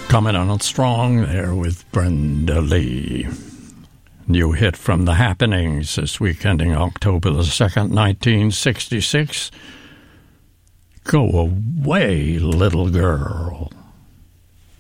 Coming on strong there with Brenda Lee. New hit from The Happenings this week, ending October the 2nd, 1966. Go away, little girl.